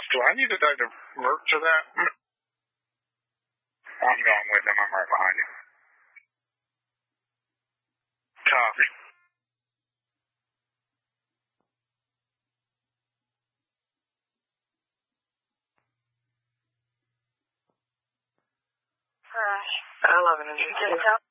Do I need to divert to that? I'm going with him. I'm right behind you. Copy. I love it.